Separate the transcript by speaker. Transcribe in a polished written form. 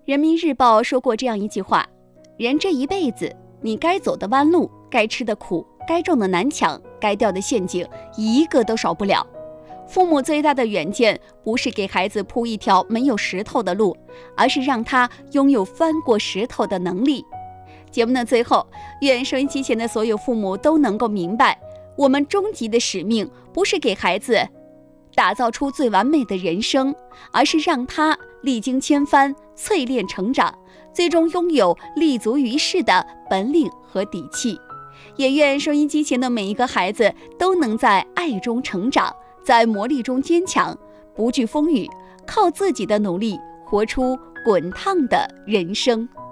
Speaker 1: 人民日报说过这样一句话：人这一辈子，你该走的弯路，该吃的苦，该撞的南墙，该掉的陷阱，一个都少不了。父母最大的远见，不是给孩子铺一条没有石头的路，而是让他拥有翻过石头的能力。节目的最后，愿收音机前的所有父母都能够明白，我们终极的使命不是给孩子打造出最完美的人生，而是让他历经千帆，淬炼成长，最终拥有立足于世的本领和底气。也愿收音机前的每一个孩子都能在爱中成长，在磨砺中坚强，不惧风雨，靠自己的努力活出滚烫的人生。